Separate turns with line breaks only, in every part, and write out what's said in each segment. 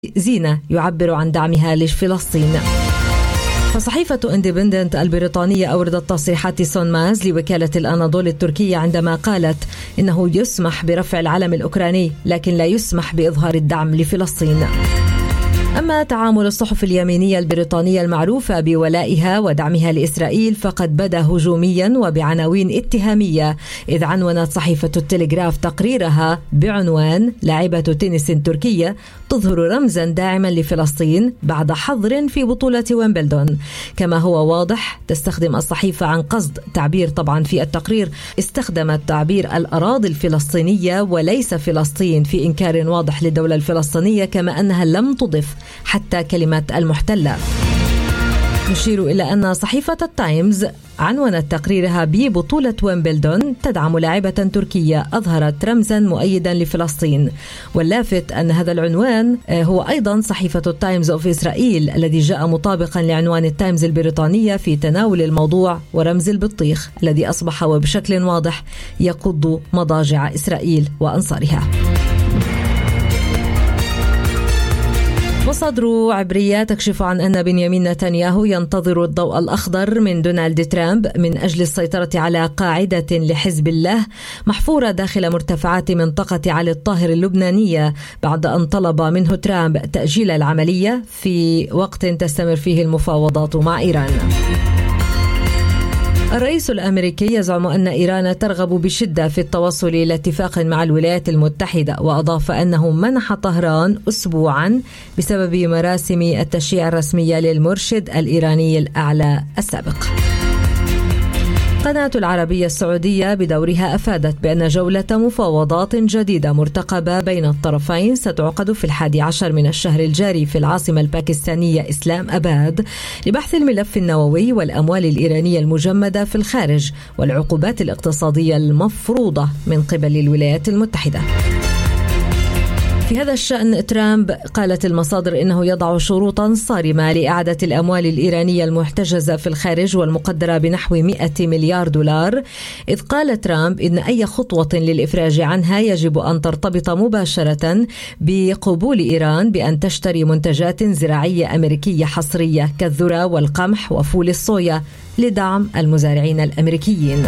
زينة يعبر عن دعمها لفلسطين. فصحيفة اندبندنت البريطانية أوردت تصريحات سون ماز لوكالة الأناضول التركية عندما قالت إنه يسمح برفع العلم الأوكراني لكن لا يسمح بإظهار الدعم لفلسطين. أما تعامل الصحف اليمينية البريطانية المعروفة بولائها ودعمها لإسرائيل فقد بدا هجوميا وبعناوين اتهامية، إذ عنونت صحيفة التلغراف تقريرها بعنوان لاعبة تنس تركية تظهر رمزا داعما لفلسطين بعد حظر في بطولة ويمبلدون. كما هو واضح تستخدم الصحيفة عن قصد تعبير، طبعا في التقرير استخدمت تعبير الأراضي الفلسطينية وليس فلسطين في إنكار واضح للدولة الفلسطينية، كما أنها لم تضف حتى كلمة المحتلة. نشير إلى أن صحيفة التايمز عنونت تقريرها ببطولة ويمبلدون تدعم لاعبة تركية أظهرت رمزا مؤيدا لفلسطين، واللافت أن هذا العنوان هو أيضا صحيفة التايمز أوف إسرائيل الذي جاء مطابقا لعنوان التايمز البريطانية في تناول الموضوع ورمز البطيخ الذي أصبح وبشكل واضح يقض مضاجع إسرائيل وأنصارها. مصادر عبرية تكشف عن أن بنيامين نتنياهو ينتظر الضوء الأخضر من دونالد ترامب من أجل السيطرة على قاعدة لحزب الله محفورة داخل مرتفعات منطقة علي الطاهر اللبنانية، بعد أن طلب منه ترامب تأجيل العملية في وقت تستمر فيه المفاوضات مع إيران. الرئيس الأمريكي يزعم أن إيران ترغب بشدة في التوصل إلى اتفاق مع الولايات المتحدة، وأضاف أنه منح طهران أسبوعا بسبب مراسم التشييع الرسمية للمرشد الإيراني الأعلى السابق. قناة العربية السعودية بدورها أفادت بأن جولة مفاوضات جديدة مرتقبة بين الطرفين ستعقد في 11 من الشهر الجاري في العاصمة الباكستانية إسلام أباد لبحث الملف النووي والأموال الإيرانية المجمدة في الخارج والعقوبات الاقتصادية المفروضة من قبل الولايات المتحدة. في هذا الشأن ترامب قالت المصادر إنه يضع شروطا صارمة لإعادة الأموال الإيرانية المحتجزة في الخارج والمقدرة بنحو 100 مليار دولار، إذ قال ترامب إن أي خطوة للإفراج عنها يجب أن ترتبط مباشرة بقبول إيران بأن تشتري منتجات زراعية أمريكية حصرية كالذرة والقمح وفول الصويا لدعم المزارعين الأمريكيين.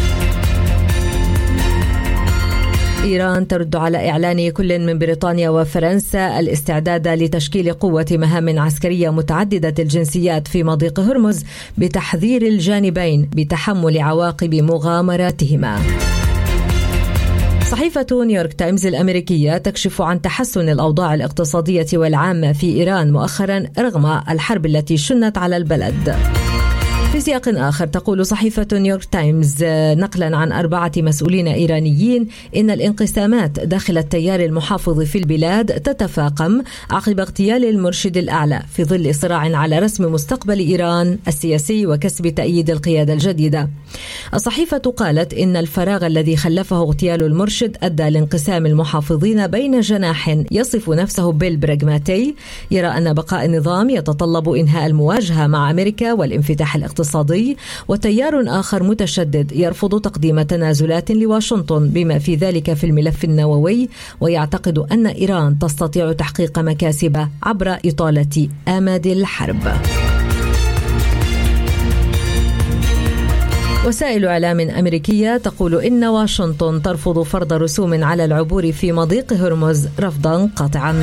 إيران ترد على إعلان كل من بريطانيا وفرنسا الاستعداد لتشكيل قوة مهام عسكرية متعددة الجنسيات في مضيق هرمز بتحذير الجانبين بتحمل عواقب مغامراتهما. صحيفة نيويورك تايمز الأمريكية تكشف عن تحسن الأوضاع الاقتصادية والعامة في إيران مؤخرا رغم الحرب التي شنت على البلد. في سياق آخر تقول صحيفة نيويورك تايمز نقلا عن 4 مسؤولين إيرانيين إن الانقسامات داخل التيار المحافظ في البلاد تتفاقم عقب اغتيال المرشد الأعلى في ظل صراع على رسم مستقبل إيران السياسي وكسب تأييد القيادة الجديدة. الصحيفة قالت إن الفراغ الذي خلفه اغتيال المرشد أدى لانقسام المحافظين بين جناح يصف نفسه بالبراغماتي يرى أن بقاء النظام يتطلب إنهاء المواجهة مع أمريكا والانفتاح الاقتصادي، وتيار آخر متشدد يرفض تقديم تنازلات لواشنطن بما في ذلك في الملف النووي، ويعتقد أن إيران تستطيع تحقيق مكاسب عبر إطالة آماد الحرب. وسائل إعلام أمريكية تقول إن واشنطن ترفض فرض رسوم على العبور في مضيق هرمز رفضا قاطعا.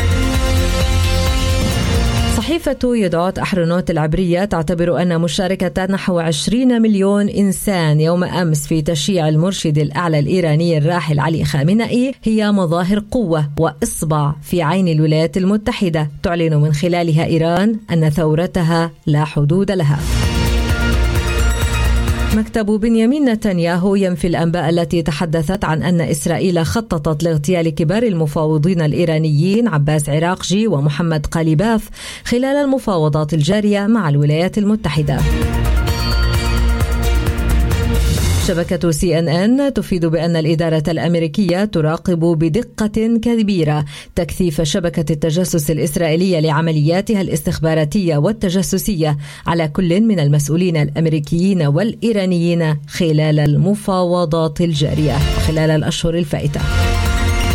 صحيفة يدعوت أحرنوت العبرية تعتبر أن مشاركة نحو 20 مليون إنسان يوم أمس في تشييع المرشد الأعلى الإيراني الراحل علي خامنئي هي مظاهر قوة وإصبع في عين الولايات المتحدة تعلن من خلالها إيران أن ثورتها لا حدود لها. مكتب بنيامين نتنياهو ينفي الأنباء التي تحدثت عن أن إسرائيل خططت لاغتيال كبار المفاوضين الإيرانيين عباس عراقجي ومحمد قاليباف خلال المفاوضات الجارية مع الولايات المتحدة. شبكة CNN تفيد بأن الإدارة الأمريكية تراقب بدقة كبيرة تكثيف شبكة التجسس الإسرائيلية لعملياتها الاستخباراتية والتجسسية على كل من المسؤولين الأمريكيين والإيرانيين خلال المفاوضات الجارية وخلال الأشهر الفائتة.